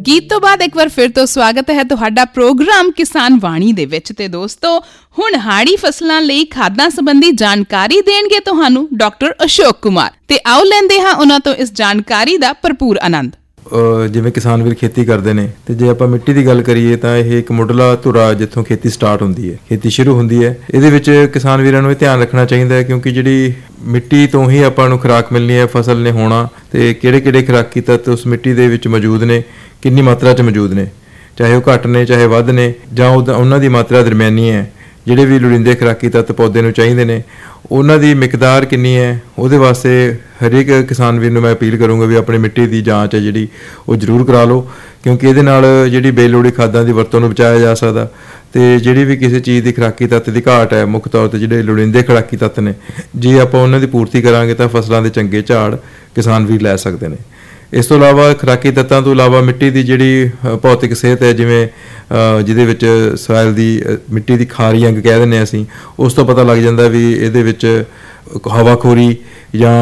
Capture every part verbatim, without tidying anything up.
गीत तो बाद एक बार फिर तो स्वागत है तुहाडा प्रोग्राम किसान वाणी दे विच। ते दोस्तों हुण हाड़ी फसलां लई खादां संबंधी जानकारी देणगे तुहानू डॉक्टर अशोक कुमार। ते आओ लैंदे हां उन्हां तो इस जानकारी दा भरपूर आनंद। जिवें किसान वीर खेती करते हैं तो जे आपां मिट्टी की गल करिए तो यह एक मुढ़ला धुरा जिथों खेती स्टार्ट होंदी है, खेती शुरू होंदी है। इहदे विच किसान वीरां नूं ध्यान रखना चाहिए क्योंकि जिहड़ी मिट्टी तो ही आपां नूं खुराक मिलनी है, फसल ने होना ते किहड़े किहड़े खुराकी तत्त उस मिट्टी दे विच मौजूद ने, कितनी मात्रा च मौजूद ने, चाहे वह घट ने चाहे वध ने जां उन्हां दी मात्रा दरमियानी है। जिहड़े भी लोड़ींदे खुराकी तत्त पौधे नूं चाहीदे ने उन्हां दी मिकदार कितनी है, उहदे वास्ते हरेक किसान वीर नूं मैं अपील करूँगा भी अपनी मिट्टी की जाँच है जिहड़ी वो जरूर करा लो क्योंकि इहदे नाल जिहड़ी बेलोड़ी खादां दी वरतों नूं बचाया जा सकदा ते जिहड़ी भी किसी चीज़ की खुराकी तत्त की घाट है मुख्य तौर पर जिहड़े लोड़ींदे खुराकी तत्त ने जे आपां उन्हां दी पूर्ति करांगे तां फसलां दे चंगे झाड़ किसान वीर लै सकदे ने। इस तो इलावा खुराकी तत्तां तो इलावा मिट्टी की जिहड़ी भौतिक सेहत है जिवें जिहदे विच सॉइल दी मिट्टी की खारी अंग कह दिंदे असीं उस तो पता लग जांदा भी इहदे विच हवाखोरी जां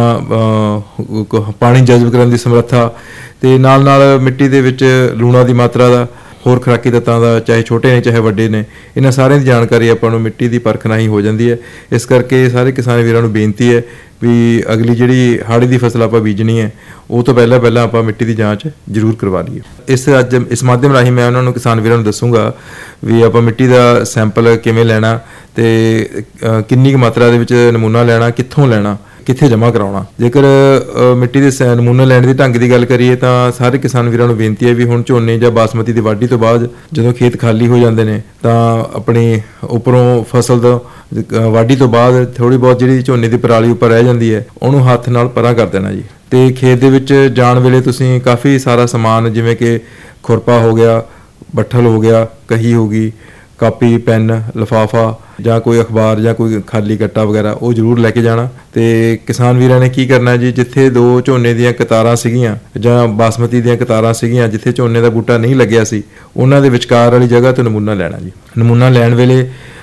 पानी जज़ब करन दी समर्था ते नाल नाल मिट्टी दे विच लूणां दी मात्रा दा होर खुराकी तत्तां दा चाहे छोटे ने चाहे वड्डे ने इन्हां सारिਆਂ ਦੀ जानकारी आपां नूं मिट्टी की परख नाल ही हो जाती है। इस करके सारे किसान वीरां नूं बेनती है भी अगली जिहड़ी हाड़ी की फसल आपां बीजनी है वो तो पहला पहला आपां मिट्टी की जाँच जरूर करवा लीए। इस अज इस माध्यम राही मैं उन्होंने किसान वीरां नूं दसूँगा भी आपां मिट्टी का सैंपल किवें लैना ते किन्नी कुछ मात्रा दे विच नमूना लैना, कित्थों लैना, कित्थे जमा कराउणा। जेकर मिट्टी के नमूने लैण दी ढंग की गल करिए तो सारे किसान वीरां नूं बेनती है भी हुण झोने जां बासमती की वाढी तो बाद जदों खेत खाली हो जाते हैं तो अपनी उपरों फसल तो वाढी तो बाद थोड़ी बहुत जिहड़ी झोने की पराली उपर रह जाती है उहनूं हत्थ नाल परां कर देना जी। तो खेत दे विच जाण वेले तुसीं काफ़ी सारा समान जिवें कि खुरपा हो गया, बट्ठल हो गया, कही हो गई, कापी पैन लिफाफा ਜਾਂ कोई अखबार ਜਾਂ कोई खाली कट्टा वगैरह वो जरूर लैके जाना। तो किसान वीरां ने की करना जी जिथे दो झोने दीयां कतारां सीगियां जां बासमती दीयां कतारां सीगियां जिथे झोने का बूटा नहीं लग्या सी उन्हां दे विचकार वाली जगह तो नमूना लैना जी। नमूना लैण वेले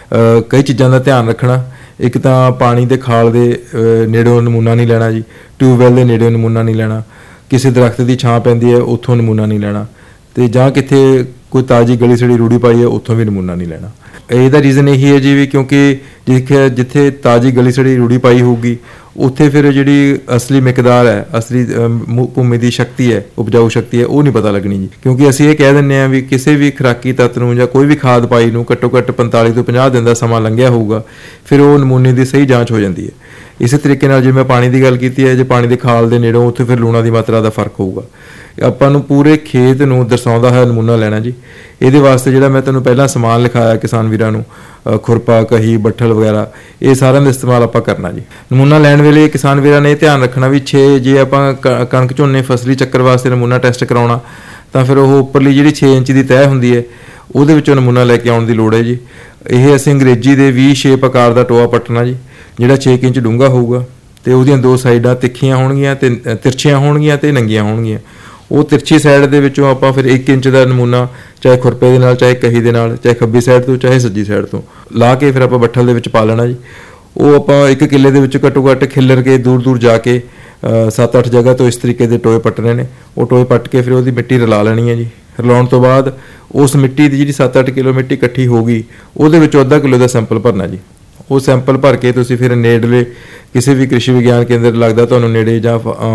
कई चीज़ां दा ध्यान रखना। एक तो पानी के खाल के नेड़ों नमूना नहीं लेना जी, ट्यूबवैल के नेड़ों नमूना नहीं लेना, किसी दरख्त की छां पैंदी है उत्थों नमूना नहीं लेना तो जां कित्थे कोई ताज़ी गली सड़ी रूढ़ी पाई है उत्थों भी नमूना नहीं लेना। ਇਹਦਾ ਰੀਜ਼ਨ ਇਹੀ ਹੈ ਜੀ ਵੀ ਕਿਉਂਕਿ ਜਿੱਥੇ ਜਿੱਥੇ ਤਾਜ਼ੀ ਗਲੀ ਸੜੀ ਰੂੜੀ ਪਾਈ ਹੋਊਗੀ ਉੱਥੇ ਫਿਰ ਜਿਹੜੀ ਅਸਲੀ ਮਿਕਦਾਰ ਹੈ, ਅਸਲੀ ਭੂਮੀ ਦੀ ਸ਼ਕਤੀ ਹੈ, ਉਪਜਾਊ ਸ਼ਕਤੀ ਹੈ ਉਹ ਨਹੀਂ ਪਤਾ ਲੱਗਣੀ ਜੀ। ਕਿਉਂਕਿ ਅਸੀਂ ਇਹ ਕਹਿ ਦਿੰਦੇ ਹਾਂ ਵੀ ਕਿਸੇ ਵੀ ਖੁਰਾਕੀ ਤੱਤ ਨੂੰ ਜਾਂ ਕੋਈ ਵੀ ਖਾਦ ਪਾਈ ਨੂੰ ਘੱਟੋ ਘੱਟ ਪੰਤਾਲੀ ਤੋਂ ਪੰਜਾਹ ਦਿਨ ਦਾ ਸਮਾਂ ਲੰਘਿਆ ਹੋਊਗਾ ਫਿਰ ਉਹ ਨਮੂਨੇ ਦੀ ਸਹੀ ਜਾਂਚ ਹੋ ਜਾਂਦੀ ਹੈ। ਇਸੇ ਤਰੀਕੇ ਨਾਲ ਜਿਵੇਂ ਪਾਣੀ ਦੀ ਗੱਲ ਕੀਤੀ ਹੈ ਜੇ ਪਾਣੀ ਦੇ ਖਾਲ ਦੇ ਨੇੜੋਂ ਉੱਥੇ ਫਿਰ ਲੂਣਾਂ ਦੀ ਮਾਤਰਾ ਦਾ ਫਰਕ ਹੋਊਗਾ। ਆਪਾਂ ਨੂੰ ਪੂਰੇ ਖੇਤ ਨੂੰ ਦਰਸਾਉਂਦਾ ਹੋਇਆ ਨਮੂਨਾ ਲੈਣਾ ਜੀ। ਇਹਦੇ ਵਾਸਤੇ ਜਿਹੜਾ ਮੈਂ ਤੁਹਾਨੂੰ ਪਹਿਲਾਂ ਸਮਾਨ ਲਿਖਾਇਆ ਕਿਸਾਨ ਵੀਰਾਂ ਨੂੰ खुरपा कही बट्ठल वगैरह ये सारा का इस्तेमाल आप करना जी। नमूना लैण वेले किसान वीरां ने ध्यान रखना भी छे जे आप कणक झोने फसली चक्कर वास्ते नमूना टैसट कराउणा तो फिर वो उपरली जिहड़ी छे इंच की तय हुंदी है उहदे विचों नमूना लैके आउण दी लोड़ है जी। ये असीं अंग्रेजी दे वी शेप आकार का टोआ पट्टना जी जिहड़ा छे इंच डूंगा होऊगा ते उहदियां दो साइडां तिखियां होणगीਆਂ ते तिरछियां होणगीਆਂ ते नंगियां होणगीਆਂ। वो तिरछी साइड के विचों आपां फिर एक इंच का नमूना चाहे खुरपे दे नाल चाहे कही दे नाल चाहे खब्बी साइड तो चाहे सज्जी साइड तो ला के फिर आपां बट्ठल दे विच पा लेना जी। वो आपां एक किले दे विच घट्टो घट्ट खिलर के दूर दूर जाके सत्त अठ जगह तो इस तरीके के टोए पट्टने ने। वो टोए पट्ट के फिर उसकी मिट्टी रला लेनी है जी। रलाउण तो बाद उस मिट्टी की जिहड़ी सत्त अठ किलो मिट्टी इकट्ठी होगी उहदे विचों अद्धा किलो का सैंपल भरना जी। वो सैंपल भर के तुसीं फिर नेड़ले किसी भी कृषि विज्ञान केंद्र लगता तुहानूं नेड़े जां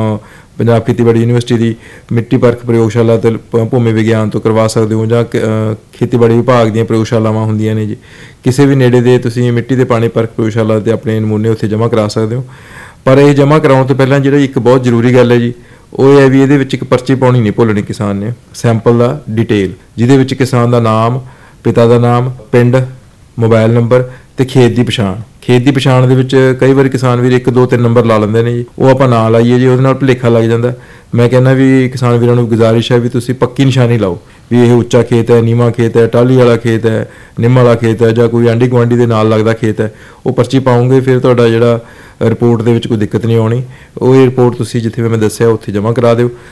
पंजाब खेतीबाड़ी यूनिवर्सिटी की मिट्टी परख प्रयोगशाला तो भूमि विज्ञान तो करवा सकते हो जां खेतीबाड़ी विभाग ਦੀਆਂ प्रयोगशालावां ਹੁੰਦੀਆਂ ने जी। किसी भी नेड़े ਦੇ ਤੁਸੀਂ मिट्टी के पानी परख प्रयोगशाला ਤੇ ਆਪਣੇ नमूने ਉੱਥੇ जमा करा सकते हो। पर ਇਹ जमा कराउण ਤੋਂ ਪਹਿਲਾਂ ਜਿਹੜੀ ਇੱਕ ਬਹੁਤ ਜ਼ਰੂਰੀ ਗੱਲ ਹੈ ਜੀ ਉਹ ਇਹ ਵੀ ਇਹਦੇ ਵਿੱਚ ਇੱਕ ਪਰਚੀ ਪਾਉਣੀ ਨਹੀਂ ਭੁੱਲਣੀ ਕਿਸਾਨ ਨੇ। ਸੈਂਪਲ ਦਾ ਡਿਟੇਲ ਜਿਹਦੇ ਵਿੱਚ ਕਿਸਾਨ ਦਾ ਨਾਮ, ਪਿਤਾ ਦਾ ਨਾਮ, ਪਿੰਡ, मोबाइल नंबर तो खेत की पछाण। खेत की पछाण दे विच कई बार किसान वीर एक दो तीन नंबर ला लेंदे ने जी। वो आपां ना लाइए जी, उहदे नाल भुलेखा लग जांदा। मैं कहना भी किसान वीरां नूं गुजारिश है भी तुसीं पक्की निशानी लाओ भी ये उच्चा खेत है, नीवां खेत है, टाली वाला खेत है, निम वाला खेत है जां कोई आंढी गुआंढी दे नाल लगदा खेत है। वो पर्ची पाओगे फिर तुहाडा जिहड़ा रिपोर्ट दे विच कोई दिक्कत नहीं आउणी। वो रिपोर्ट तुसीं जिथे मैं दस्सिआ उत्थे जमा करा दिओ।